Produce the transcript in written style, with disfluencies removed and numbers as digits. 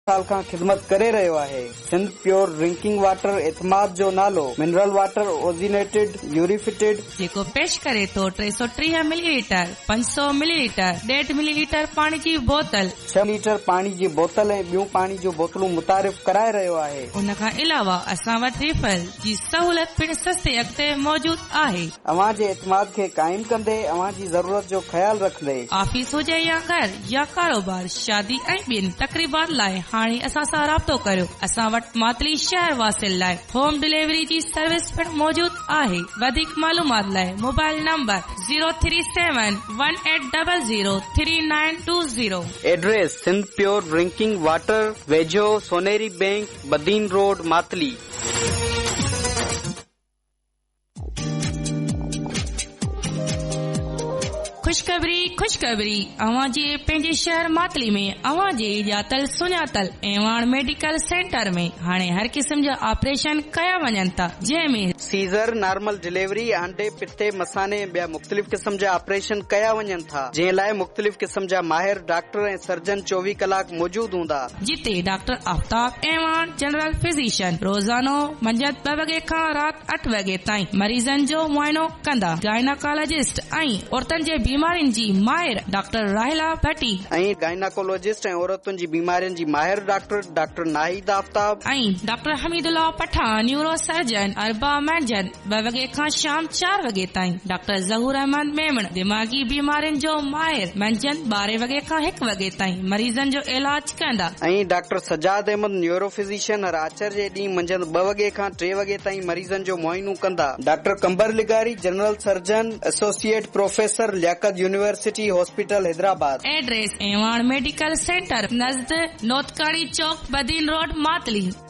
साल खां ख़िदमत करे रहियो आहे। सिंध प्योर ड्रिंकिंग वाटर एतमाद जो नालो मिनरल वाटर ओजिनेटेड यूरिफिटेड जेको पेश करे थो 330 मिलीलीटर, 500 मिलीलीटर, 1.5 मिलीलीटर पाणी जी बोतल, 6 लीटर पाणी जी बोतल ऐं ॿियूं पाणी जूं बोतलूं मुतारिफ़ कराए रहियो आहे। उन खां अलावा असां वटि रिफल जी सहूलियत पिण सस्ते अघ ते मौजूद आहे। अव्हां जे एतमाद खे काइम कंदे अव्हां जी ज़रूरत जो ख्याल रखंदे ऑफिस हुजे या घर या कारोबार, शादी ऐं ॿियनि तकरीबात लाइ हाणे असां सां राब्तो करियो। असां वटि मातली शहर वासिल लाइ होम डिलीवरी जी सर्विस पिण मौजूद आहे। वधीक मालूमात लाइ mobile number 03718003920। Address Sindh pure drinking water, वेझो सोनेरी बैंक, बदीन रोड, मातली। खुशखबरी अवां जे पंहिंजे शहर मातली में अवां जे ॼातल सुञातल एवान मेडिकल सेंटर में हाणे हर क़िस्म जा ऑपरेशन कया वञनि था, जंहिंमें सीज़र, नॉर्मल डिलीवरी, आंडे, पिते, मसाने ॿिया मुख़्तलिफ़ क़िस्म जा ऑपरेशन कया वञनि था, जंहिं लाइ मुख़्तलिफ़ क़िस्म जा माहिर डॉक्टर ऐं सर्जन 24 कलाक मौजूद हूंदा। जिते doctor Aftab Evan general physician रोज़ानो मंझंदि 2 वॻे खां राति 8 वॻे ताईं मरीज़नि जो मुआइनो कंदा। गायनाकोलॉजिस्ट ऐं औरतुनि जे बीमारियुनि जी माहिर डॉक्टर राहिला भट्टी ऐं गायनाकोलॉजिस्ट ऐं औरतुनि जी बीमारियुनि जी माहिर डॉक्टर नाहिद आफ्ताब ऐं doctor Hamidullah Pathan neuro surgeon अरबा मंझंदि 2 वॻे खां शाम 4 वॻे ताईं। डॉक्टर ज़हूर अहमद मेमण दिमागी बीमारियुनि जो माहिर मंझंदि 12 वॻे खां 1 वॻे ताईं मरीज़नि जो इलाज कंदा। ऐं doctor Sajjad Ahmad neuro physician हर आचर जे ॾींहुं मंझंदि 2 वॻे खां 3 वॻे ताईं मरीज़नि जो मुआइनो कंदा। डॉक्टर कंबर लिगारी general surgeon associate professor Liaquat university hospital Hyderabad. Address Evan medical centre नज़द नोतकाड़ी चौक, बदीन रोड, मातली।